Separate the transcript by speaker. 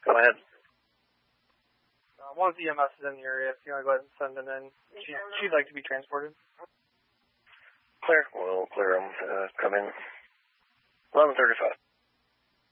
Speaker 1: Go ahead.
Speaker 2: One of the EMS is in the area. If you want to go ahead and send them in, she'd like to be transported.
Speaker 1: Clear. We'll clear them. Come in. 11:35.